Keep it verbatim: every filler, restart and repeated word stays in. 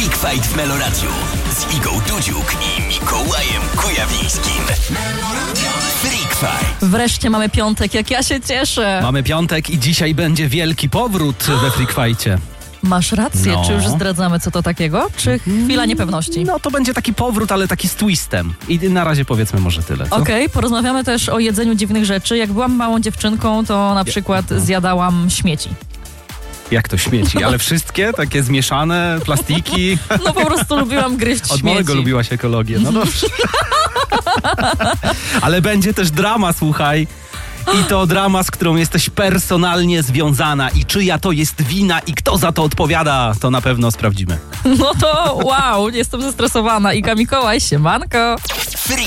Freak Fight w Meloradiu z Igą Dudziuk i Mikołajem Kujawińskim. Freak Fight. Wreszcie mamy piątek, jak ja się cieszę. Mamy piątek i dzisiaj będzie wielki powrót we Freak Fightie. Masz rację, No. czy już zdradzamy co to takiego? Czy chwila niepewności? No to będzie taki powrót, ale taki z twistem. I na razie powiedzmy może tyle, co? Okej, okay, porozmawiamy też o jedzeniu dziwnych rzeczy. Jak byłam małą dziewczynką, to na przykład zjadałam śmieci. Jak to śmieci? Ale wszystkie? Takie zmieszane, plastiki? No po prostu lubiłam gryźć Od śmieci. małego lubiłaś ekologię, no dobrze. Ale będzie też drama, słuchaj. I to drama, z którą jesteś personalnie związana. I czyja to jest wina i kto za to odpowiada, to na pewno sprawdzimy. No to wow, jestem zestresowana. Iga, Mikołaj, siemanko. Freak